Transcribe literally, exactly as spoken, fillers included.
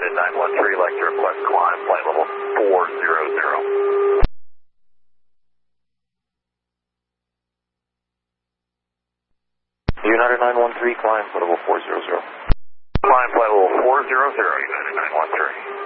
United nine one three, like to request climb, flight level four zero zero. United nine one three, climb, flight level four zero zero. Climb, flight level four zero zero, United nine one three.